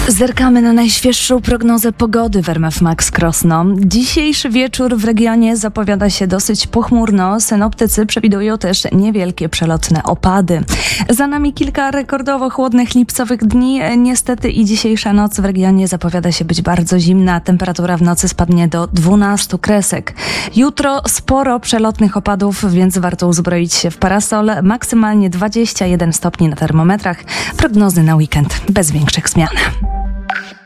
Zerkamy na najświeższą prognozę pogody w RMF Max Krosno. Dzisiejszy wieczór w regionie zapowiada się dosyć pochmurno. Synoptycy przewidują też niewielkie przelotne opady. Za nami kilka rekordowo chłodnych lipcowych dni. Niestety i dzisiejsza noc w regionie zapowiada się być bardzo zimna. Temperatura w nocy spadnie do 12 kresek. Jutro sporo przelotnych opadów, więc warto uzbroić się w parasol. Maksymalnie 21 stopni na termometrach. Prognozy na weekend bez większych zmian.